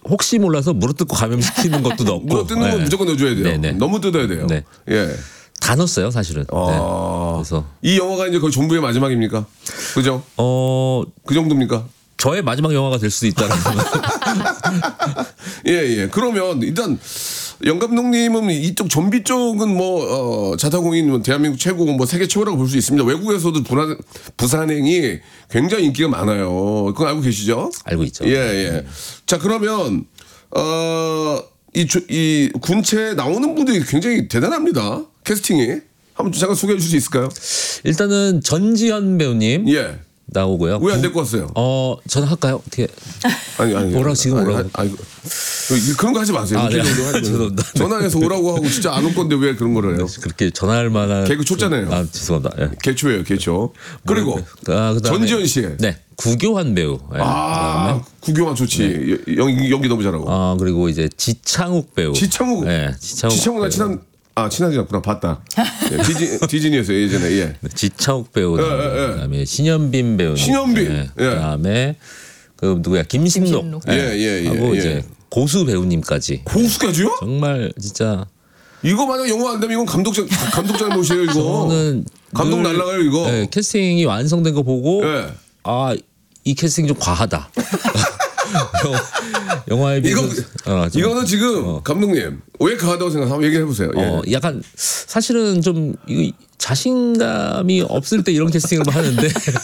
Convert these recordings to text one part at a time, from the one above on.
혹시 몰라서 물어뜯고 감염시키는 것도 넣고. 물어뜯는 건 무조건 넣어줘야 돼요. 네네. 너무 뜯어야 돼요. 네. 예. 다 넣었어요, 사실은. 네. 그래서 이 영화가 이제 거의 종부의 마지막입니까? 그죠? 그 정도입니까? 저의 마지막 영화가 될 수도 있다는. 예. 그러면 일단 영 감독님은 이쪽 좀비 쪽은 뭐 자타공인 뭐 대한민국 최고 뭐 세계 최고라고 볼 수 있습니다. 외국에서도 부산행이 굉장히 인기가 많아요. 그건 알고 계시죠? 알고 있죠. 예. 자 그러면 이 군체에 나오는 분들이 굉장히 대단합니다. 캐스팅이 한번 잠깐 소개해 줄 수 있을까요? 일단은 전지현 배우님 나오고요. 왜 안 데리고 왔어요? 전화할까요? 어떻게? 아니. 오라고 지금 오라고. 아니, 그런 거 하지 마세요. 네. 죄송합니다. 전화해서 오라고 하고 진짜 안 올 건데 왜 그런 거를 해요? 그렇게 전화할 만한. 개그 쳤잖아요. 죄송합니다. 예. 개초예요, 개초. 그리고 그다음에 전지현 씨. 네, 구교환 배우. 예. 구교환 좋지. 연기 너무 잘하고. 그리고 이제 지창욱 배우. 지창욱. 네, 지창욱 나 친하지 않구나. 봤다. 디즈니에서 예전에. 예. 지창욱 배우. 그다음에 신현빈 배우. 신현빈. 그다음에 그 누구야? 김신록. 하고 이제 고수 배우님까지. 고수까지요? 정말 진짜. 이거 만약 영화 안 되면 이건 감독장 모셔요 이거. 저는 감독 날라가요 이거. 네, 캐스팅이 완성된 거 보고 이 캐스팅 좀 과하다. 영화에 비해서 이거는 지금 감독님 왜 과하다고 생각하면 한번 얘기해 보세요. 예. 약간 사실은 좀 이거 자신감이 없을 때 이런 캐스팅을 하는데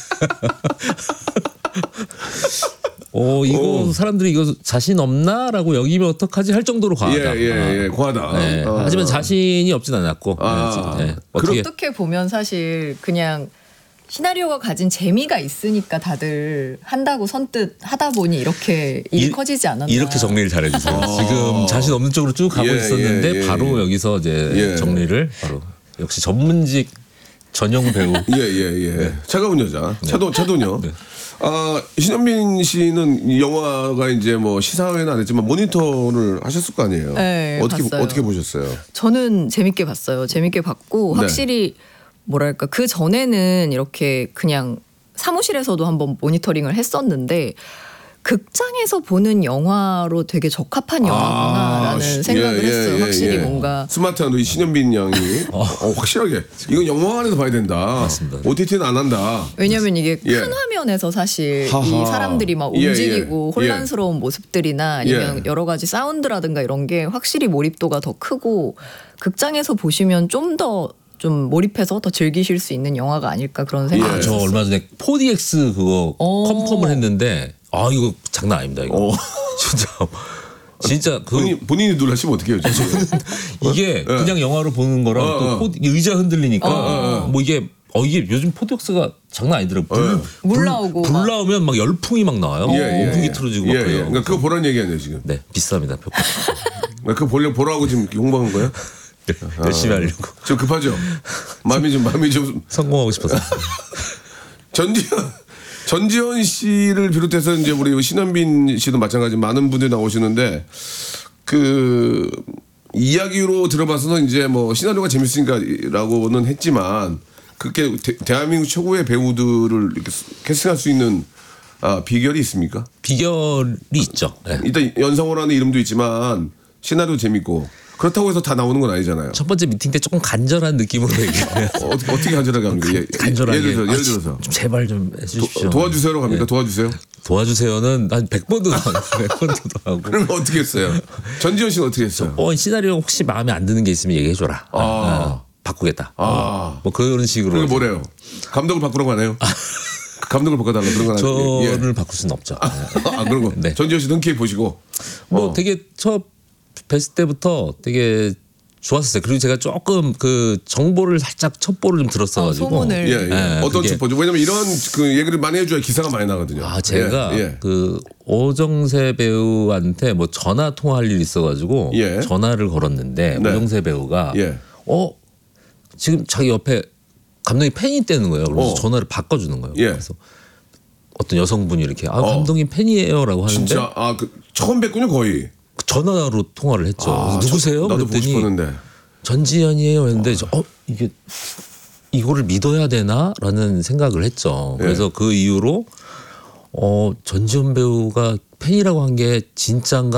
이거 사람들이 이거 자신 없나라고 여기면 어떡하지 할 정도로 과하다. 예, 과하다. 네. 하지만 자신이 없진 않았고. 어떻게 보면 사실 그냥 시나리오가 가진 재미가 있으니까 다들 한다고 선뜻 하다 보니 이렇게 일이 커지지 않았나. 이렇게 정리를 잘해주세요. 지금 자신 없는 쪽으로 쭉 가고 있었는데 바로 여기서 이제 정리를 바로 역시 전문직 전용 배우. 예. 차가운 여자. 차도녀. 네. 신현빈 씨는 이 영화가 이제 뭐 시사회는 안 했지만 모니터를 하셨을 거 아니에요. 네, 어떻게 보셨어요? 저는 재밌게 봤어요. 재밌게 봤고 확실히 뭐랄까 그 전에는 이렇게 그냥 사무실에서도 한번 모니터링을 했었는데 극장에서 보는 영화로 되게 적합한 영화구나라는 생각을 했어요. 확실히 뭔가 스마트한 우리 신현빈 양이 확실하게 이건 영화관에서 봐야 된다. 맞습니다. OTT는 안 한다. 왜냐하면 이게 큰 화면에서 사실 이 사람들이 막 움직이고 혼란스러운 모습들이나 아니면 여러 가지 사운드라든가 이런 게 확실히 몰입도가 더 크고 극장에서 보시면 좀 몰입해서 더 즐기실 수 있는 영화가 아닐까 그런 생각이 저 얼마 전에 4DX 그거 컨펌을 했는데 이거 장난 아닙니다. 이거 진짜 본인이 놀라시면 어떡해요? 이게 그냥 영화로 보는 거랑 또 의자 흔들리니까 뭐 이게 요즘 4DX가 장난 아니더라고요. 물 나오고 불 나오면 막 열풍이 막 나와요. 온풍기 틀어지고 막 그래요. 그러니까 그거 보라는 얘기 아니에요 지금? 네, 비쌉니다. 그거 보라고 지금 홍보한 거예요? 열심히 하려고. 좀 급하죠? 마음이 좀 성공하고 싶어서. 전지현 씨를 비롯해서 이제 우리 신현빈 씨도 마찬가지 많은 분들이 나오시는데 그 이야기로 들어봐서는 이제 뭐 시나리오가 재밌으니까라고는 했지만 그렇게 대한민국 최고의 배우들을 이렇게 캐스팅할 수 있는 비결이 있습니까? 비결이 있죠. 네. 일단 연상호라는 이름도 있지만 시나리오 재밌고 그렇다고 해서 다 나오는 건 아니잖아요. 첫 번째 미팅 때 조금 간절한 느낌으로 얘기해요. 어떻게 간절하게 합니까? 간절하게. 예를 들어서 좀 제발 좀 해주십시오. 도와주세요로 갑니까? 도와주세요? 도와주세요는 한 100번도 하고 100번도 하고. 그럼 어떻게 했어요? 전지현 씨는 어떻게 했어요? 시나리오 혹시 마음에 안 드는 게 있으면 얘기해줘라. 바꾸겠다. 뭐 그런 식으로. 그게 뭐래요? 감독을 바꾸라고 하나요? 감독을 바꿔달라 그런 거 아니에요? 저를 바꿀 수는 없죠. 그런 거. 네. 전지현 씨 흔쾌히 보시고. 되게 뵀을 때부터 되게 좋았었어요. 그리고 제가 조금 그 정보를 살짝 첩보를 좀 들었어가지고. 소문을. 어떤 첩보죠? 왜냐면 이런 그 얘기를 많이 해줘야 기사가 많이 나거든요. 제가 그 오정세 배우한테 뭐 전화 통화할 일이 있어가지고 전화를 걸었는데 오정세 배우가 지금 자기 옆에 감독님 팬이 있다는 거예요. 그래서 전화를 바꿔주는 거예요. 그래서 어떤 여성분이 이렇게 감독님 팬이에요라고 하는데 진짜 처음 뵙군요 거의. 전화로 통화를 했죠. 누구세요? 나도 보고 싶었는데. 전지현이에요 했는데 이게 이거를 믿어야 되나라는 생각을 했죠. 그래서 그 이후로 전지현 배우가 팬이라고 한 게 진짜인가